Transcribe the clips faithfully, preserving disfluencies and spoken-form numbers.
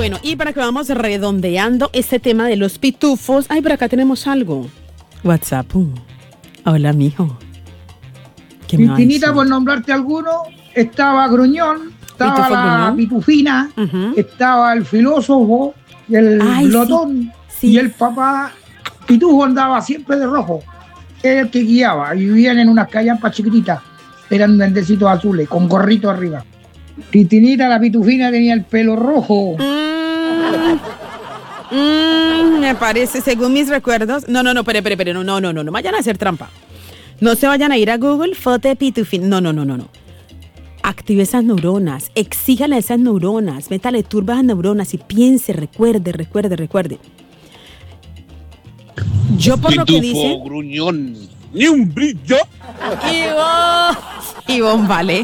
Bueno, y para que vamos redondeando este tema de los pitufos, ay, por acá tenemos algo. WhatsApp. Hola, mijo. ¿Qué me Cristinita, por nombrarte alguno, estaba Gruñón, estaba ¿Pitufo la Gruñón? Pitufina, Uh-huh. estaba el filósofo, y el Ay, glotón, sí, sí. y el papá Pitufo andaba siempre de rojo. Era el que guiaba, y vivían en unas callampas chiquititas, eran duendecitos azules, con gorrito arriba. Cristinita, la Pitufina, tenía el pelo rojo. Mm, mm, me parece, según mis recuerdos. No, no, no, espere, espere, espere, no, no, no, no, no vayan a hacer trampa. No se vayan a ir a Google, foto de Pitufina. No, no, no, no, no. Active esas neuronas, exíjale a esas neuronas, métale turba a esas neuronas y piense, recuerde, recuerde, recuerde. Yo por Pitufo, lo que dice... Gruñón, ni un brillo. Ivonne, Ivonne, vale.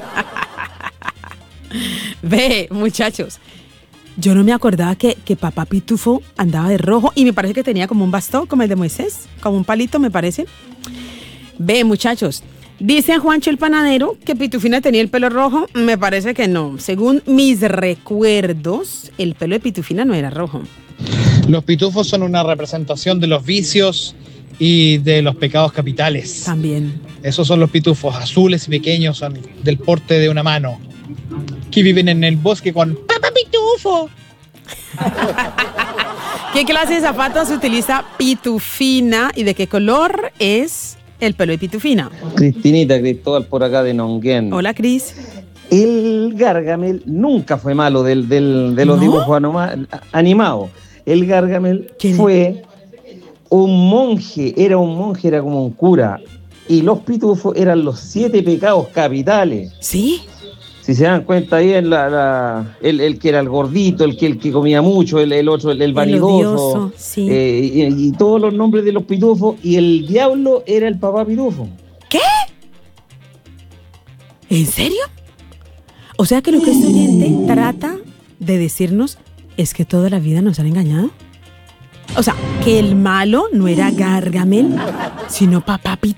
Ve, muchachos, yo no me acordaba que, que papá Pitufo andaba de rojo y me parece que tenía como un bastón, como el de Moisés, como un palito, me parece. Ve, muchachos, dice Juancho el panadero que Pitufina tenía el pelo rojo. Me parece que no. Según mis recuerdos, el pelo de Pitufina no era rojo. Los pitufos son una representación de los vicios y de los pecados capitales. También. Esos son los pitufos, azules y pequeños, son del porte de una mano, que viven en el bosque con Papá Pitufo. ¿Qué clase de zapatos utiliza Pitufina y de qué color es el pelo de Pitufina? Cristinita, Cristóbal por acá de Nonguén. Hola, Cris. El Gargamel nunca fue malo del, del, de los ¿No? dibujos anoma, animados. El Gargamel ¿Quién? fue un monje, era un monje, era como un cura. Y los pitufos eran los siete pecados capitales. ¿Sí? Si se dan cuenta ahí, en la, la, el, el que era el gordito, el que, el que comía mucho, el, el otro, el, el vanidoso, odioso, sí. eh, y, y todos los nombres de los pitufos, y el diablo era el papá pitufo. ¿Qué? ¿En serio? O sea que lo que este oyente trata de decirnos es que toda la vida nos han engañado. O sea, que el malo no era Gargamel, sino papá Pitufo.